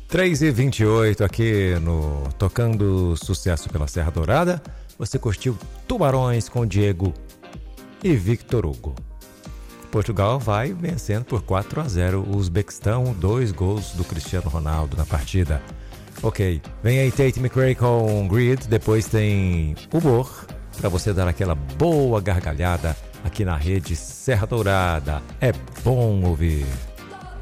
3h28 aqui no Tocando Sucesso pela Serra Dourada. Você curtiu Tubarões com Diego e Victor Hugo. Portugal vai vencendo por 4-0 o Uzbequistão, 2 gols do Cristiano Ronaldo na partida. Ok, vem aí Tate McRae com Grid, depois tem Humor, para você dar aquela boa gargalhada aqui na rede Serra Dourada. É bom ouvir.